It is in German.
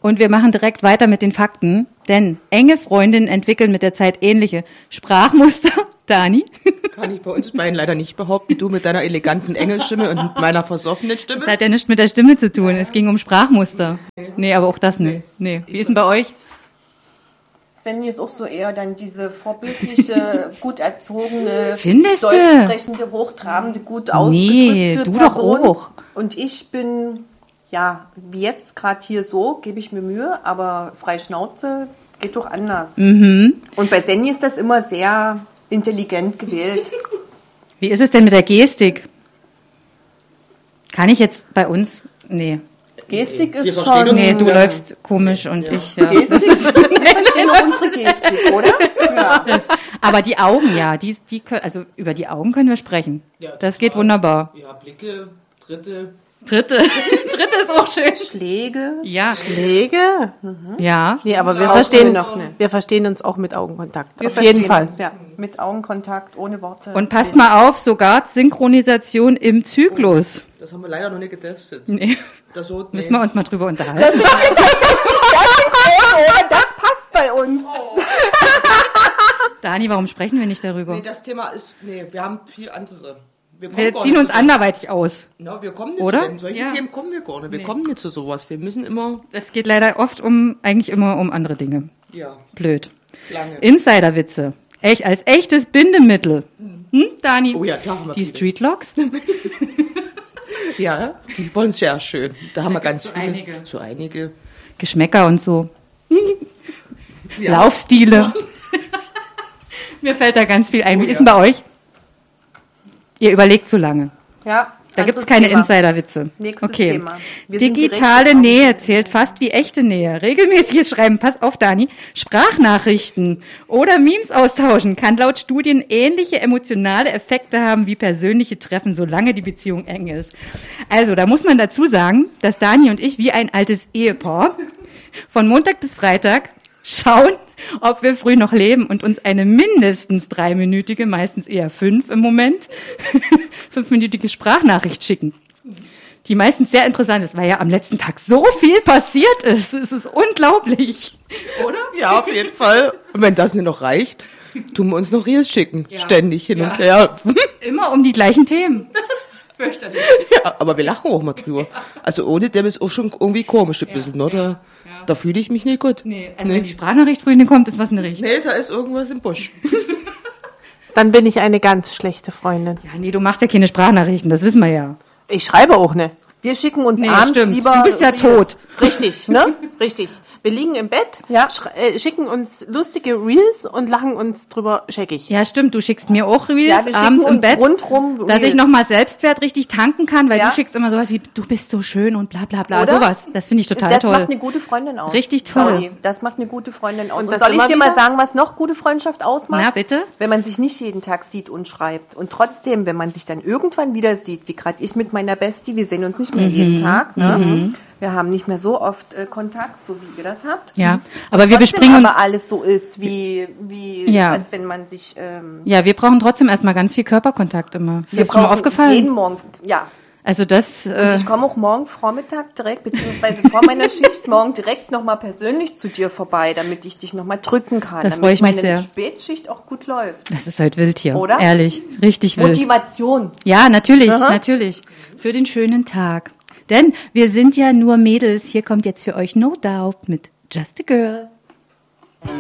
Und wir machen direkt weiter mit den Fakten, denn enge Freundinnen entwickeln mit der Zeit ähnliche Sprachmuster. Dani? Kann ich bei uns beiden leider nicht behaupten. Du mit deiner eleganten Engelstimme und meiner versoffenen Stimme. Das hat ja nichts mit der Stimme zu tun. Es ging um Sprachmuster. Nee, aber auch das nicht. Nee. Wie ist denn bei euch? Sandy ist auch so eher dann diese vorbildliche, gut erzogene, Findest du? deutsch sprechende, hochtrabende, gut ausgedrückte Nee, du Person. doch auch. Und ich bin, ja, wie jetzt gerade hier so, gebe ich mir Mühe, aber frei Schnauze geht doch anders. Mhm. Und bei Sandy ist das immer sehr intelligent gewählt. Wie ist es denn mit der Gestik? Kann ich jetzt bei uns? Nee. Gestik Wir ist verstehen schon... uns. Nee, du läufst komisch und ich... Ja. Gestik, wir verstehen auch unsere Gestik, oder? Ja. Aber die Augen, ja, die können, also über die Augen können wir sprechen. Ja, Das geht wunderbar. Ja, Blicke, Dritte. Dritte ist auch schön. Schläge. Ja, Schläge? ja. Nee, aber Augen wir verstehen uns auch mit Augenkontakt. Wir Auf jeden verstehen Fall. uns, ja. Mit Augenkontakt, ohne Worte. Und passt mal auf, sogar Synchronisation im Zyklus. Das haben wir leider noch nicht getestet. Nee, Das so, müssen wir uns mal drüber unterhalten. Das ist tatsächlich sehr synchron, oder? Das passt bei uns. Dani, warum sprechen wir nicht darüber? Nee, das Thema ist, wir haben viel andere. Wir gar ziehen nicht uns zu- anderweitig aus. Na, wir kommen nicht Oder? zu den solchen Ja. Themen kommen wir gar nicht. Wir kommen nicht zu sowas. Wir müssen immer, Es geht leider oft eigentlich immer um andere Dinge. ja, Blöd. lange. Insiderwitze. Als echtes Bindemittel. Dani? Oh ja, da haben wir Die viele. Streetlocks? Ja, die wollen es sehr schön. Da haben wir ganz so viele. einige. So einige. Geschmäcker und so. Ja. Laufstile. Mir fällt da ganz viel ein. Wie ist denn bei euch? Ihr überlegt zu lange. Ja, Da gibt es anderes keine Thema. Insiderwitze. Nächstes Okay. Thema. Wir sind Digitale direkt Nähe zählt fast wie echte Nähe. Regelmäßiges Schreiben, pass auf, Dani, Sprachnachrichten oder Memes austauschen kann laut Studien ähnliche emotionale Effekte haben wie persönliche Treffen, solange die Beziehung eng ist. Also, da muss man dazu sagen, dass Dani und ich wie ein altes Ehepaar von Montag bis Freitag schauen, ob wir früh noch leben und uns eine mindestens 3-minütige, meistens eher 5 im Moment, 5-minütige Sprachnachricht schicken. Die meistens sehr interessant ist, weil ja am letzten Tag so viel passiert ist. Es ist unglaublich. Oder? Ja, auf jeden Fall. Und wenn das nicht noch reicht, tun wir uns noch Reels schicken. Ständig hin und her. Immer um die gleichen Themen. Fürchterlich. Ja, aber wir lachen auch mal drüber. Also ohne dem ist auch schon irgendwie komisch ein bisschen, oder? Da fühle ich mich nicht gut. Nee, also wenn die Sprachnachricht früh kommt, ist was nicht richtig. Nee, da ist irgendwas im Busch. Dann bin ich eine ganz schlechte Freundin. Ja, nee, du machst ja keine Sprachnachrichten, das wissen wir ja. Ich schreibe auch nicht. Wir schicken uns Nee, abends stimmt. lieber... Du bist ja Reels. tot. Richtig, ne? Richtig. Wir liegen im Bett, Ja. schicken uns lustige Reels und lachen uns drüber scheckig. Ja, stimmt, du schickst mir auch Reels Ja, wir abends schicken im uns Bett, rundrum dass ich Reels. nochmal Selbstwert richtig tanken kann, weil Ja. du schickst immer sowas wie, du bist so schön und bla bla bla, Oder? sowas. Das finde ich total Das toll. macht eine gute Freundin aus. Richtig toll. Claudi, das macht eine gute Freundin aus. Und Und das soll ich immer dir mal wieder? sagen, was noch gute Freundschaft ausmacht? Na, bitte? Wenn man sich nicht jeden Tag sieht und schreibt. Und trotzdem, wenn man sich dann irgendwann wieder sieht, wie gerade ich mit meiner Bestie, wir sehen uns nicht mehr jeden Tag. Ne? Wir haben nicht mehr so oft Kontakt, so wie ihr das habt. Ja, aber wir Trotzdem bespringen uns, aber alles so ist, wie Ja. als wenn man sich... ja, wir brauchen trotzdem erstmal ganz viel Körperkontakt immer. Ist wir das schon mal brauchen aufgefallen? jeden Morgen, ja. Also das, Und ich komme auch morgen Vormittag direkt, beziehungsweise vor meiner Schicht morgen direkt nochmal persönlich zu dir vorbei, damit ich dich nochmal drücken kann. Da damit freue ich mich meine sehr. Spätschicht auch gut läuft. das ist halt wild hier. Oder? Ehrlich, richtig wild. Motivation. Ja, natürlich, Aha. natürlich. Für den schönen Tag. Denn wir sind ja nur Mädels. Hier kommt jetzt für euch No Doubt mit Just a Girl.